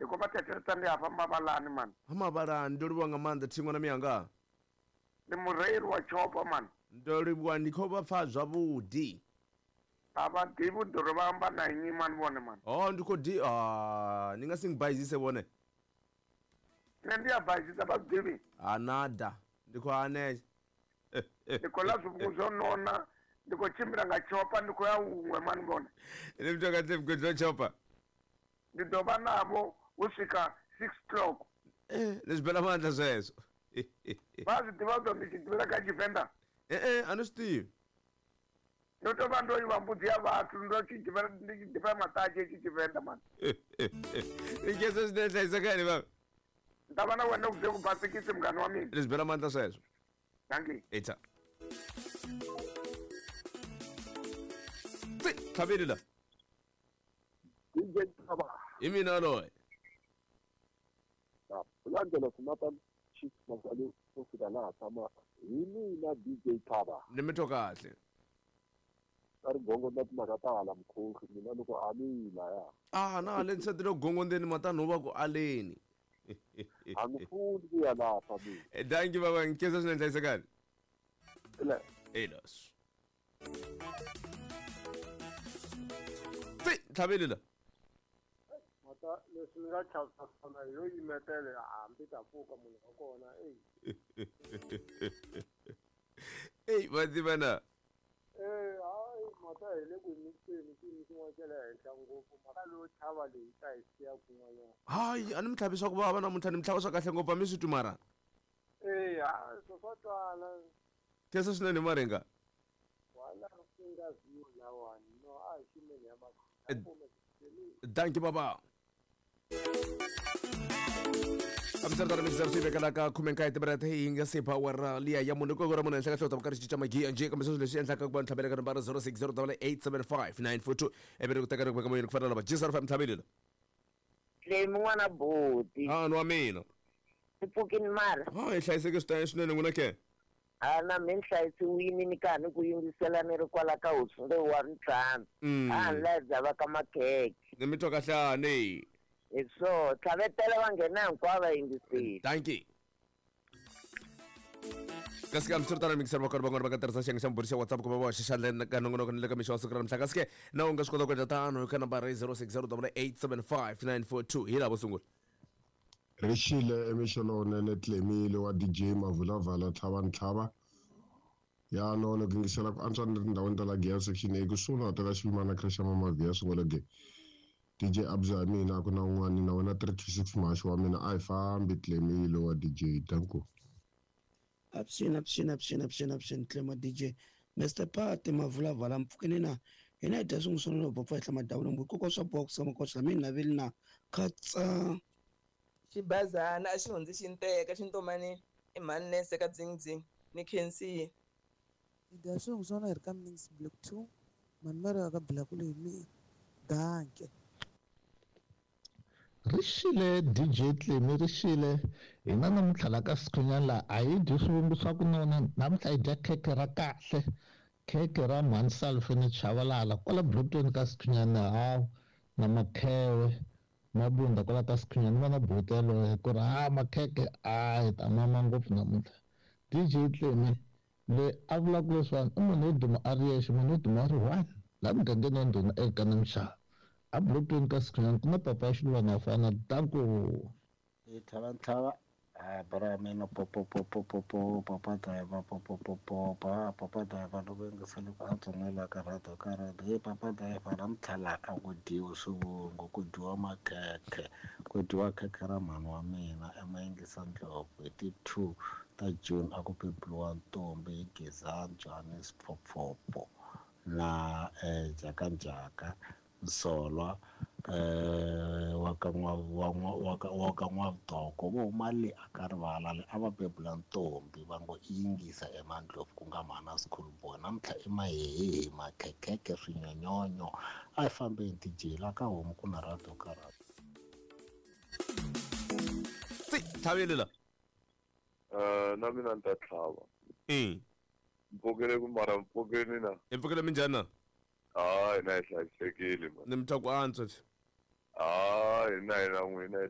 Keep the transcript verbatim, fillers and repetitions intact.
khou vha thetshelesa ndi hafha Mavhalani man. Mavhalani ndo livhuwa nga maanḓa Thingwa na Mianga. Ndi mureili wa chopa man. Ndo livhuwa ndi khou vha pfa zwavhuḓi. A vha ḓivhi ḓuri vha amba na nnyi man vhone man. Oh ndi khou di ah ni nga si ngibhaizise vhone. Nṋe ndi a bhaizisa vha ḓivhi. Ah nada ndi khou hanetsha. Ndi khou ḽa zwivhungu zwo nona. Ndi khou tshimbila nga chopa ndi khou ya huṅwe man vhone. Ndi muthu nga tepu khou chopa. Ndi ḓo vha navho hu swika six o'clock. Eh ndi zwibela maanḓa zwezwo. Vha zwi ḓivha uri ndi tshi ḓivhela kha Tshivenḓa. Eh eh ani zwi ḓivhi. Ndo tou vha ndo iwa mbudzi ya vhathu ndo tshi ḓivhela ndi tshi ḓivha maṱadzhi tshi Tshivenḓa man. Ngeze zwine hlaisa kani baba. Nda vha na wena u bve ku Pasikisi mngani wa mina. Ndi zwibela maanḓa zwezwo. Dankie. Etha. Tsi thabile la. D J Thaba. Imina loy. Ah, ulandela kumata chief makali ufika la tama. Yini na D J Thaba. Nimetho kahle. Ari bongo na makatala mkhokhi mina loko amila ya. Ah na le ntsetelo gongondeni matano va ku aleni. Angifuni kuya lapha mina. Eh danki baba ngikeza sine hlaisa kani. Ela. Elos. Tsi thabile la. Mata leswi nga chawisa sana yo yimetele hambi ta pfuka munhu wa kona eh. Eh vazi bana. Eh hayi mata hele ku mixeni kini swin'wana xa le henhla ngopfu maka lo chava leyi ta hi siya kun'wanyana. Hayi ani mthabisa ku bava na munthani mtlhava swa kahle ngopfu mi swi tumara. Eh ha swo swa twala. Kesa swinene marenga. Wala singa ziyo lawani no a ximene ya makho. Danki baba. Amsardara mixer sibe kala ka khumenkai te brate hinga se power liya ya munhu ko gora munhu enhla ka hlota bukari chicha magi anje kambe sweswo leswi endlaka ku va nthabela ka nambara zero six zero eight seven five nine four two ebere ku teka ku ka moyeni ku fana lava jisar fam thabela le n'wana boti ah no mina tipfukini mara ah e hlayiseke switayini swinene n'wina ke a na mi hlayisiwini ni kani ku yingisela ni ri kwala ka usule wa ntlhanu a nledza va ka makheke ni mi twa kahlane hi so tlhavetele va nghena hinkwavo va yingiseli danki kasi ka msirtana mixer bakar bangor baka tirhisa xiyenge xa mburisa WhatsApp ku va va xixandla ka nongonoko ni le ka mixo wa siku ra namuntlha kasi ke na u nga swi kota ku endla tano ka nambara zero six zero eight seven five nine four two hi lavo sungula Rishile emisholo ne Tlemile wa D J Mavulavala Thaba Nthaba ya no no ngisela ku antswa ndhawu ndala gear section e kusuna ta ka xilmana crash mama via sungula ge D J Abza mina ku na un'wana na wena thirty-six March wa mina a fambi Tlemile wa D J tanku Abshin abshin abshin abshin abshin Tlema D J Mister Pati Mavulavala mpfukeni na hina ida swin'wana no bopfa ehla madawula mbu koko swa box kama koxa mina veli na katsa xibazana a xi hundzi xi nteka xintomani i mannese ka dzingdzing ni khensiye ida swin'wana swona hi ri ka mix block two mani va ri ka black leyi mi danke rishile D J Tlemi rishile hina namuntlha la ka sikunyana la a hi dyi swivumbi swa ku nona namuntlha hi dya kheke ra kahle kheke ra Mansal ni chavalala kwala blokweni ka sikunyana hawu na makhewe mabunda kwala ka sikunyana va na botelo ku ri ha makheke a hi ta mama ngopfu namuntlha D J Tlemi le a vula ku leswiwani i munhu wo duma a ri yexe munhu wo duma a ri one laha mugangeni wa ndhuna eka nimixava a blokweni ka sikunyana ku na papa ya xiluva na fana tanku hi tlhava tlhava a bara mina popo popo popo papa driver popo popo pa papa driver loko yingisela ku antsonela ka radio ka radio he papa driver la mtlhala a ku dyiwa swivungu ku dyiwa makhekhe ku dyiwa khekhe ra mhani wa mina emayingisa ndlopfu hi ti two ta June a ku pepuliwa ntombi hi Gezani Johannes Phophopo na eh jakanjaka Solwa eh wa ka nwa wa ka wa ka nwa vutoko vo mali akarivala le ava bebula ntombi va ngo yingisa emandlovu ku nga mana school boy namtlha emahehe makhekeke swinyonyonyo a hi fambe hi tijela ka homu ku na radio ka radio si thabelela eh na mina nta tlhava eh mpokele ku mara mpokele na empokele minjani na hayi na hi hlayisekile man ni mtha ku antswa hayi na hina n'wina hi